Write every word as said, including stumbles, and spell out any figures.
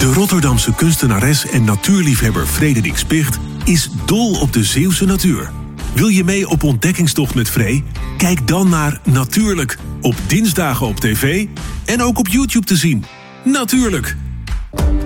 De Rotterdamse kunstenares en natuurliefhebber Frederik Spicht is dol op de Zeeuwse natuur. Wil je mee op ontdekkingstocht met Free? Kijk dan naar Natuurlijk op dinsdagen op tv en ook op YouTube te zien. Natuurlijk!